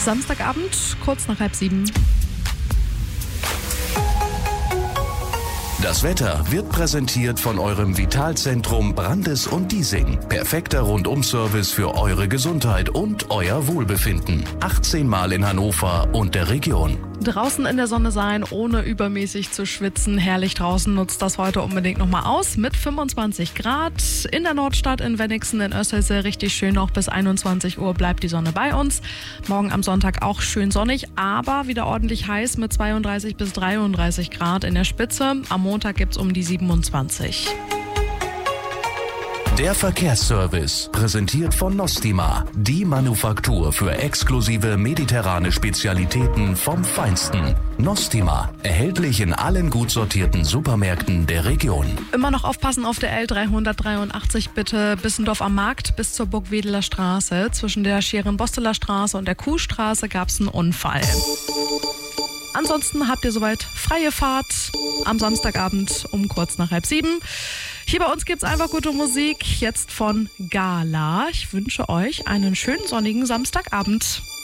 Samstagabend, kurz nach 6:30. Das Wetter wird präsentiert von eurem Vitalzentrum Brandes und Diesing. Perfekter Rundum-Service für eure Gesundheit und euer Wohlbefinden. 18 Mal in Hannover und der Region. Draußen in der Sonne sein, ohne übermäßig zu schwitzen. Herrlich draußen, nutzt das heute unbedingt nochmal aus. Mit 25 Grad in der Nordstadt, in Wenningsen, in Össelse. Richtig schön, noch bis 21 Uhr bleibt die Sonne bei uns. Morgen am Sonntag auch schön sonnig, aber wieder ordentlich heiß mit 32 bis 33 Grad in der Spitze. Am Montag gibt's um die 27. Der Verkehrsservice, präsentiert von Nostima, die Manufaktur für exklusive mediterrane Spezialitäten vom Feinsten. Nostima, erhältlich in allen gut sortierten Supermärkten der Region. Immer noch aufpassen auf der L383 bitte. Bissendorf am Markt bis zur Burgwedeler Straße. Zwischen der Scheren-Bosteler Straße und der Kuhstraße gab's einen Unfall. Ansonsten habt ihr soweit freie Fahrt am Samstagabend um kurz nach 6:30. Hier bei uns gibt's einfach gute Musik, jetzt von Gala. Ich wünsche euch einen schönen sonnigen Samstagabend.